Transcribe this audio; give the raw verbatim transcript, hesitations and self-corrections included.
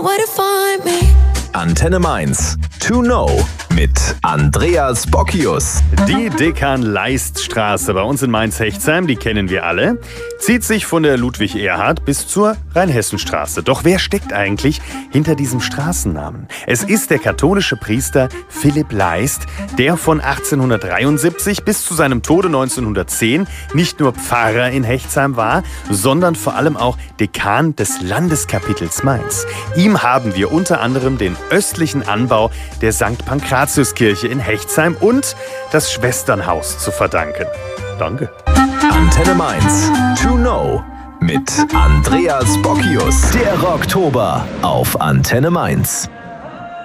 where to find me. Antenne Mainz. To know mit Andreas Bockius. Die Dekan-Leist-Straße bei uns in Mainz-Hechtsheim, die kennen wir alle, zieht sich von der Ludwig-Erhard bis zur Rheinhessenstraße. Doch wer steckt eigentlich hinter diesem Straßennamen? Es ist der katholische Priester Philipp Leist, der von achtzehnhundertdreiundsiebzig bis zu seinem Tode neunzehnhundertzehn nicht nur Pfarrer in Hechtsheim war, sondern vor allem auch Dekan des Landeskapitels Mainz. Ihm haben wir unter anderem den östlichen Anbau der Sankt Pankratiuskirche in Hechtsheim und das Schwesternhaus zu verdanken. Danke. Antenne Mainz. To know mit Andreas Bockius. Der Rocktober auf Antenne Mainz.